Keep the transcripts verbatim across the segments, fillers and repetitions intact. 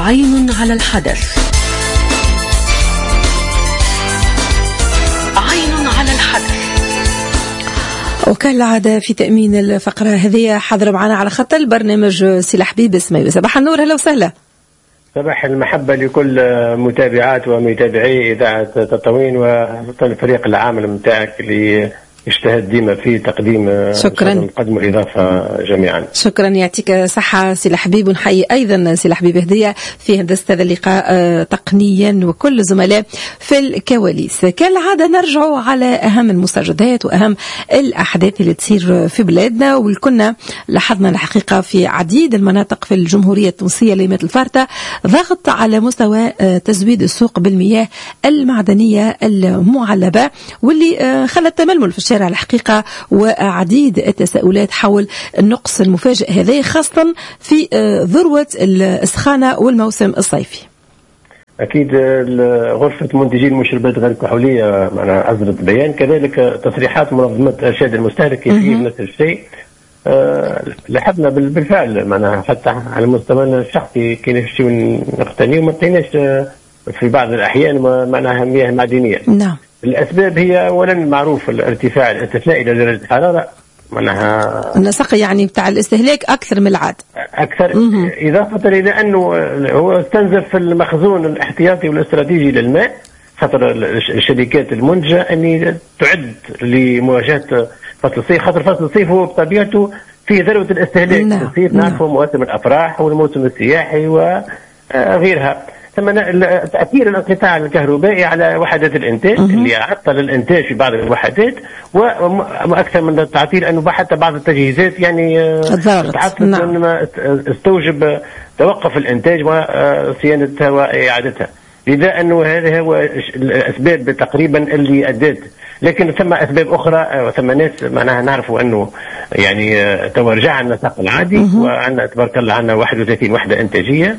عين على الحدث. عين على الحدث. وكالعادة في تأمين الفقرة هذه حضر معنا على خط البرنامج سي حبيب اسماعيل. صباح النور، هلا وسهلا. صباح المحبة لكل متابعات ومتابعي إذاعة تطوين والفريق العامل متاعك اللي يجتهد ديما في تقديم شكرا نقدم الإضافة جميعا. شكرا، يعطيك صحة سي حبيب. ونحيي أيضا سي حبيب هدية في هندسة هذا اللقاء تقنيا وكل الزملاء في الكواليس. كالعادة نرجع على أهم المستجدات وأهم الأحداث اللي تصير في بلادنا، واللي كنا لاحظنا الحقيقة في عديد المناطق في الجمهورية التونسية اللي مثل فارتا ضغط على مستوى تزويد السوق بالمياه المعدنية المعلبة، واللي خلت تململ في الشارع الحقيقة وعديد التساؤلات حول النقص المفاجئ هذا، خاصة في ذروة السخانة والموسم الصيفي. أكيد غرفة منتجي المشربات غير الكحولية معنا أصدرت بيان، كذلك تصريحات منظمة إرشاد المستهلك في نفس الشيء. أه لاحظنا بالفعل معنا حتى على المستوى الشخصي كي نمشيو نقتنيو ما لقيناش في بعض الأحيان معناها مياه معدنية. نعم. الأسباب هي أولا معروف الارتفاع الارتفاع إلى درجة الحرارة، معناها النسق يعني بتاع الاستهلاك أكثر من العادة أكثر، إضافة إلى أنه هو استنزف في المخزون الاحتياطي والاستراتيجي للماء، خاطر الشركات المنتجة أن تعد لمواجهة فصل الصيف، خاطر فصل الصيف هو بطبيعته في ذروة الاستهلاك. نعم. الصيف نعرفه مواسم الأفراح والموسم السياحي وغيرها. ثم تأثير الانقطاع الكهربائي على وحدات الإنتاج اللي عطل الإنتاج في بعض الوحدات، وأكثر من التعطيل أنه حتى بعض التجهيزات يعني تعطلت. نعم. استوجب توقف الإنتاج وصيانتها وإعادتها، لذا أنه هذا هو الأسباب تقريبا اللي أدت. لكن ثم أسباب أخرى وثم ناس معناها نعرفوا أنه يعني تورجع عنا النسق العادي، وعندنا تبارك الله عندنا واحد وثلاثين وحدة إنتاجية،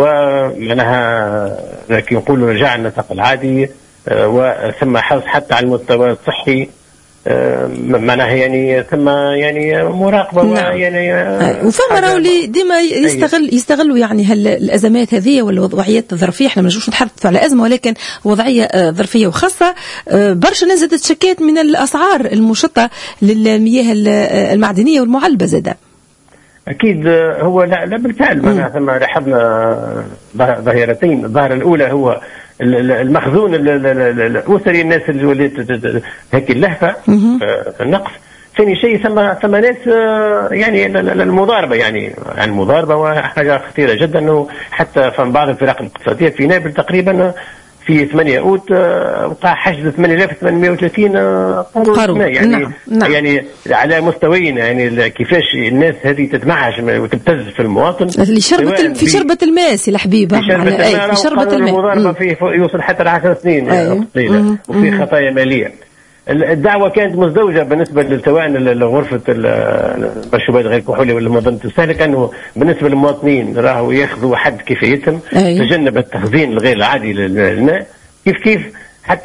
ومعناها كي نقولوا رجع عنا النسق العادي، وثم حرص حتى على المستوى الصحي معناها يعني ثم يعني مراقبه. نعم. يعني وفما راهو اللي ديما يستغل يستغلوا يعني هالازمات هذه والوضعيات الظرفيه. احنا ما نجوش نتحدثوا على ازمه، ولكن وضعيه ظرفيه وخاصه. برشا ناس زادت شكات من الاسعار المشطه للمياه المعدنيه والمعلبه زاده. اكيد هو لا, لا بالفعل معناها ثم لاحظنا ظاهرتين. الظاهره الاولى هو المخزون الاسري، الناس اللي ولات هيك اللهفه في النقص. ثاني شيء ثم ثم ناس يعني المضاربه، يعني المضاربه وحاجه خطيره جدا، انه حتى في بعض الفرق الاقتصاديه في نابل تقريبا في ثمانية أوت وقع حجز ثمانية آلاف وثمانمائة وثلاثين قارورة ماء. يعني نعم. نعم. يعني على مستويين، يعني كيفاش الناس هذه تتمعش وتبتز في المواطن اللي شربت في شربة الماء سي الحبيبة، في شربة الماء, في شربة الماء. المضاربة في يوصل حتى لعشر سنين قليلة، وفي خطايا مالية. الدعوة كانت مزدوجة بالنسبة سواء لغرفة المشروبات غير الكحولية ولا منظمة المستهلك، أنه بالنسبة للمواطنين راهو ياخذوا حد كفايتهم، تجنب التخزين الغير العادي للماء، كيف كيف حتى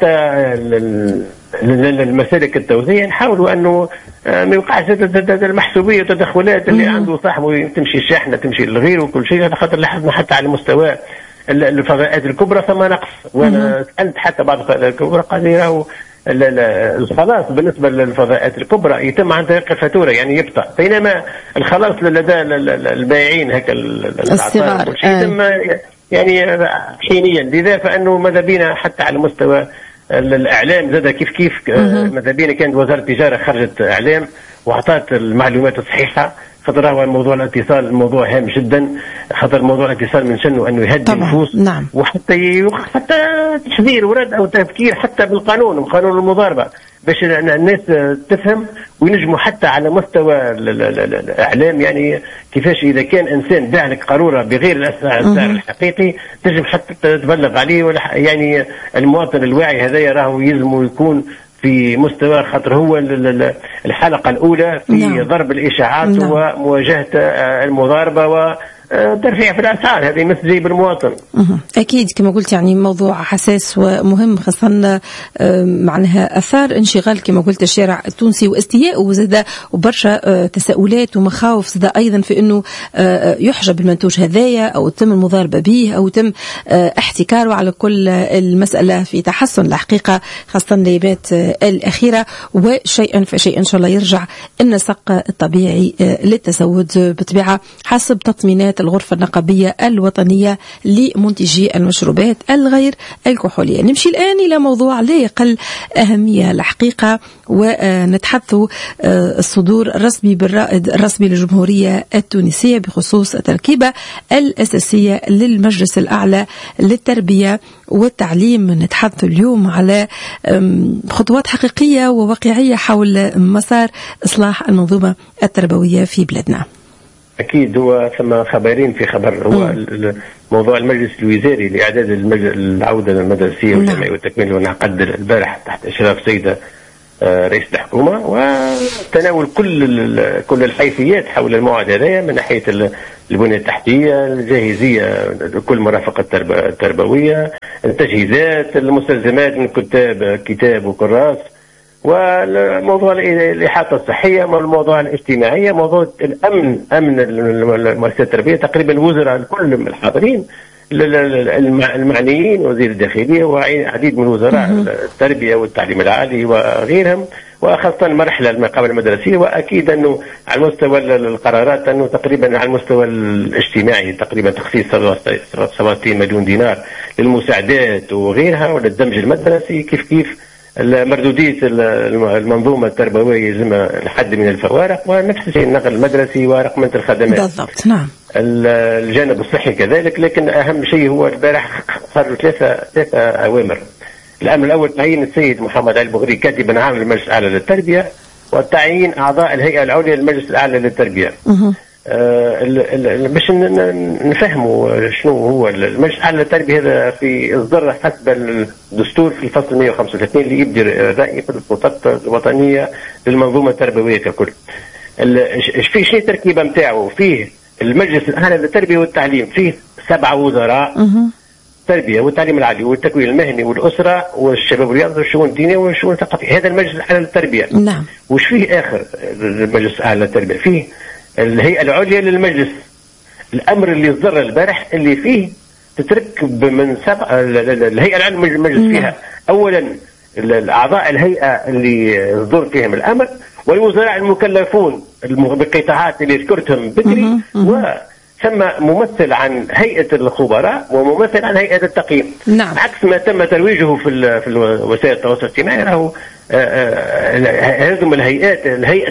المسالك التوزيع نحاولوا أنه ما يوقعش المحسوبية والتدخلات اللي عنده صاحبه تمشي الشاحنة تمشي للغير وكل شيء. خاطر لاحظنا حتى على مستوى الفضاءات الكبرى ثم نقص، وأنا سألت حتى بعض الفضاءات الكبرى قال لي راهو الخلاص بالنسبة للفضاءات الكبرى يتم عن طريق الفاتورة، يعني يبطأ، بينما الخلاص لدى البائعين هكا الصغار يتم يعني حينيا. لذا فإنه ماذا بينا حتى على مستوى الإعلام زاد كيف كيف ماذا بينا كانت وزارة التجارة خرجت إعلام وأعطت المعلومات الصحيحة، خاطر هو موضوع الاتصال الموضوع هام جدا، خاطر موضوع الاتصال من شأنه انه يهدي النفوس. نعم. وحتى حتى تحذير ورد او تفكير حتى بالقانون وقانون المضاربة باش الناس تفهم وينجموا حتى على مستوى الاعلام، يعني كيفاش اذا كان انسان باع لك قاروره بغير السعر الحقيقي تنجم حتى تبلغ عليه، ولا يعني المواطن الواعي هذا راهو يلزم يكون في مستوى، خاطر هو الحلقة الأولى في نعم. ضرب الإشاعات نعم. ومواجهة المضاربة ترفيع في الأسعار، هذه مثل جيب المواطن. أكيد كما قلت يعني موضوع حساس ومهم، خاصة معناها أثار انشغال كما قلت الشارع التونسي واستياء وزاد وبرشا تساؤلات ومخاوف زاد أيضا في أنه يحجب المنتوج هذايا أو يتم المضاربة به أو يتم احتكاره. على كل المسألة في تحسن الحقيقة خاصة الأيامات الأخيرة، وشيئا فشيئا إن شاء الله يرجع النسق الطبيعي للتسود بطبيعة حسب تطمينات الغرفة النقابية الوطنية لمنتجي المشروبات الغير الكحولية. نمشي الآن إلى موضوع لا يقل أهمية الحقيقة، ونتحدث الصدور الرسمي بالرائد الرسمي للجمهورية التونسية بخصوص التركيبة الأساسية للمجلس الأعلى للتربية والتعليم. نتحدث اليوم على خطوات حقيقية وواقعية حول مسار إصلاح المنظومة التربوية في بلادنا. أكيد هو ثم خبرين في خبر، هو موضوع المجلس الوزاري لإعداد العودة المدرسية والجامعية والتكوين وانعقد البارح تحت إشراف سيدة رئيس الحكومة، وتناول كل كل الحيثيات حول الموعد هذايا من ناحية البنية التحتية، الجاهزية، كل مرافقة التربوية، التجهيزات، المستلزمات من كتاب كتاب وكراس، والموضوع الإحاطة الصحية، والموضوع الاجتماعية، موضوع الأمن، أمن المؤسسات التربية. تقريبا الوزراء الكل الحاضرين المعنيين، وزير الداخلية وعديد من وزراء التربية والتعليم العالي وغيرهم، وخاصة المرحلة ما قبل المدرسية. وأكيد أنه على مستوى القرارات أنه تقريبا على المستوى الاجتماعي تقريبا تخصيص سبعة وستين مليون دينار للمساعدات وغيرها وللدمج المدرسي. كيف كيف مردودية المنظومة التربوية يلزم الحد من الفوارق، ونفس الشيء النقل المدرسي ورقمنة الخدمات. بالضبط، نعم. الجانب الصحي كذلك، لكن أهم شيء هو البارح صاروا ثلاثة ثلاثة أوامر. الأمر الأول تعيين السيد محمد علي بغري كاتبا عام للمجلس الأعلى للتربية، وتعيين أعضاء الهيئة العليا للمجلس الأعلى للتربية. باش نفهموا شنو هو المجلس الأعلى للتربية، هذا في إصدار حسب الدستور في الفصل مئة وخمسة وثلاثين اللي يبدي الرأي في الخطط الوطنية للمنظومة التربوية ككل. في شيء تركيبة متاعه، فيه المجلس الأعلى للتربية والتعليم، فيه سبعة وزراء التربية والتعليم العالي والتكوين المهني والأسرة والشباب والرياضة والشؤون الدينية والشؤون الثقافية. هذا المجلس الأعلى للتربية. نعم. وش فيه آخر المجلس الأعلى للتربية؟ فيه الهيئة العليا للمجلس، الأمر اللي صدر البارح اللي فيه تتركب من سبع الهيئة العليا للمجلس فيها أولا الأعضاء الهيئة اللي صدر فيهم الأمر، والوزراء المكلفون بالقطاعات اللي ذكرتهم بكري، وثم ممثل عن هيئة الخبراء وممثل عن هيئة التقييم. نعم. عكس ما تم ترويجه في في وسائل التواصل الاجتماعي، راهو هذم الهيئات، الهيئة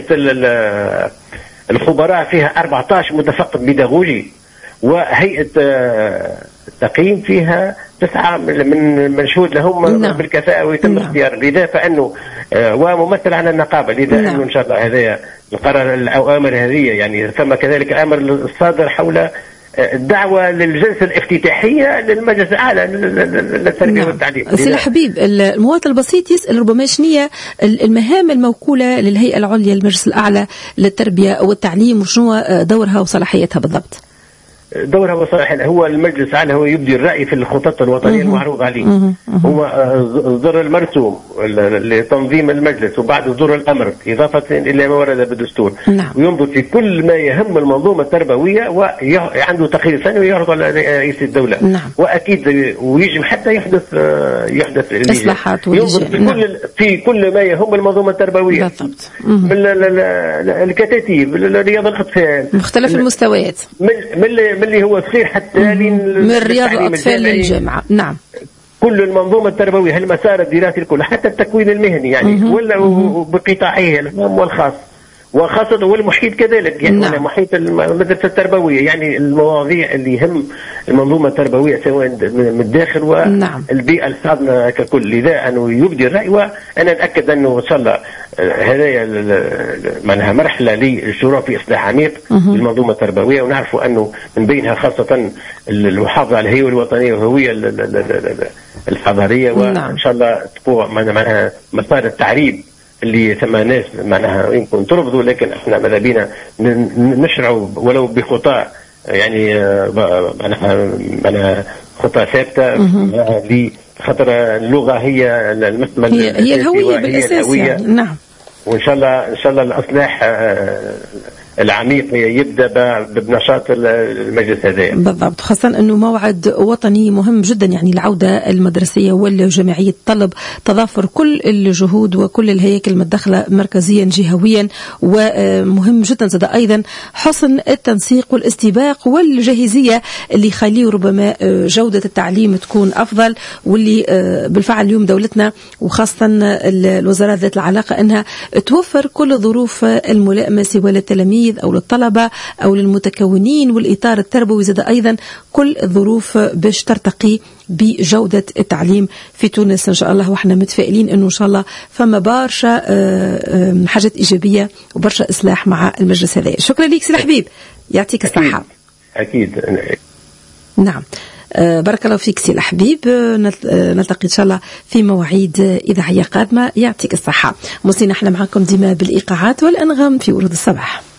الخبراء فيها أربعة عشر متفقد بيداغوجي، وهيئة التقييم فيها تسعة من منشود لهم نعم. بالكفاءة ويتم نعم. اختيار. لذا فأنه وممثل عن النقابة، لذا نعم. أنه إن شاء الله هذا القرار الأوامر هذه يعني. ثم كذلك الأمر الصادر حول الدعوة للجلسة الافتتاحية للمجلس الأعلى للتربية نعم. والتعليم. سي الحبيب، المواطن البسيط يسأل ربما شنية المهام الموكولة للهيئة العليا للمجلس الأعلى للتربية والتعليم، وشنو دورها وصلاحيتها بالضبط؟ دورها وصلاحيتها هو المجلس الأعلى هو يبدي الرأي في الخطط الوطنية المعروض عليه. هو إصدار المرسوم لتنظيم المجلس، وبعد صدور الأمر إضافة إلى ما ورد بالدستور نعم. وينظر في كل ما يهم المنظومة التربوية، وعنده تقرير سنوي يعرض على رئيس الدولة نعم. وأكيد ويجب حتى يحدث يحدث إصلاحات ينظر في نعم. كل في كل ما يهم المنظومة التربوية بالضبط، الكتاتيب، رياض الأطفال، مختلف المستويات، من من اللي هو صغير حتى من رياض الأطفال للجامعة نعم. كل المنظومة التربوية، المسار الدراسي الكل، حتى التكوين المهني يعني ولا بقطاعه العام والخاص، وخاصة والمحيط كذلك يعني نعم. محيط المدرسة التربوية، يعني المواضيع اللي يهم المنظومة التربوية سواء من الداخل والبيئة نعم. الحاضنة ككل. لذا أنه يبدي الرأي، وأنا أتأكد أنه إن شاء الله هذا معناها مرحلة للشروع في إصلاح عميق للمنظومة التربوية، ونعرف أنه من بينها خاصة المحافظة على الهوية الوطنية والهوية الحضارية، وإن شاء الله تقوى معناها مسار التعريب اللي ثم ناس معناها يمكن ترفضوا، لكن احنا ماذا بينا نشرعوا ولو بخطى يعني معناها معناها خطة ثابتة لخاطر اللغة هي المحمل هي, هي الهوية بالأساس يعني. نعم. وإن شاء الله إن شاء الله الإصلاح العميق يبدا بنشاط المجلس هذا بالضبط، خاصة أنه موعد وطني مهم جدا، يعني العودة المدرسية والجامعية تطلب تضافر كل الجهود وكل الهياكل المتدخلة مركزيا جهويا، ومهم جدا زاد أيضا حسن التنسيق والاستباق والجاهزية اللي يخليه ربما جودة التعليم تكون أفضل، واللي بالفعل اليوم دولتنا وخاصة الوزارة ذات العلاقة أنها توفر كل الظروف الملائمة سواء للتلاميذ أو للطلبة أو للمتكونين، والإطار التربوي زاد أيضا كل الظروف باش ترتقي بجودة التعليم في تونس إن شاء الله. وإحنا متفائلين أنه إن شاء الله فما برشا حاجات إيجابية وبرشا إصلاح مع المجلس هذا. شكرا لك سي الحبيب، يعطيك الصحة. أكيد. نعم، بارك الله فيك سي الحبيب، نلتقي إن شاء الله في مواعيد إذاعية قادمة. يعطيك الصحة. موصينا احنا معكم ديما بالإيقاعات والأنغام في ورود الصباح.